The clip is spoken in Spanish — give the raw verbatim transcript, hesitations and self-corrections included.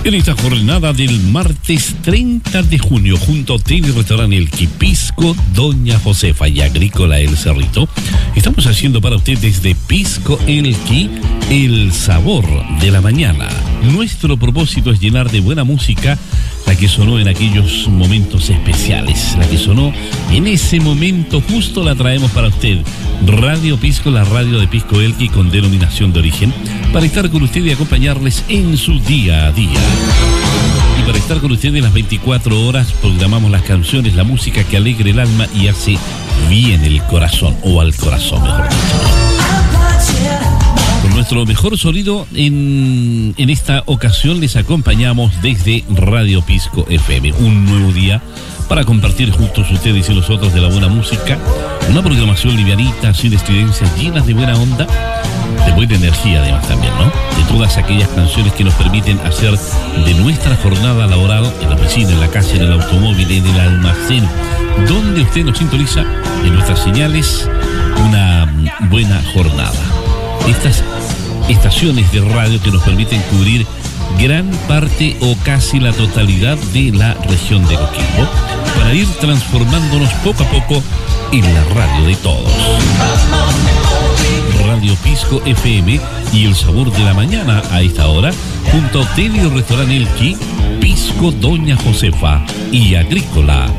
En esta jornada del martes treinta de junio, junto a Hotel y Restaurante El Pisco, Doña Josefa y Agrícola El Cerrito, estamos haciendo para usted desde Pisco Elqui el sabor de la mañana. Nuestro propósito es llenar de buena música la que sonó en aquellos momentos especiales, la que sonó en ese momento justo la traemos para usted. Radio Pisco, la radio de Pisco Elqui con denominación de origen, para estar con usted y acompañarles en su día a día. Y para estar con ustedes las veinticuatro horas programamos las canciones, la música que alegre el alma y hace bien el corazón, o al corazón mejor dicho. Con nuestro mejor sonido en, en esta ocasión les acompañamos desde Radio Pisco F M. Un nuevo día para compartir juntos ustedes y nosotros de la buena música, una programación livianita, sin estridencias, llenas de buena onda, de buena energía además también, ¿no? De todas aquellas canciones que nos permiten hacer de nuestra jornada laboral, en la oficina, en la casa, en el automóvil, en el almacén, donde usted nos sintoniza, en nuestras señales, una buena jornada. Estas estaciones de radio que nos permiten cubrir gran parte o casi la totalidad de la región de Coquimbo, para ir transformándonos poco a poco en la radio de todos. Radio Pisco F M y el sabor de la mañana a esta hora, junto a Hotel y Restaurante Elqui, Pisco Doña Josefa y Agrícola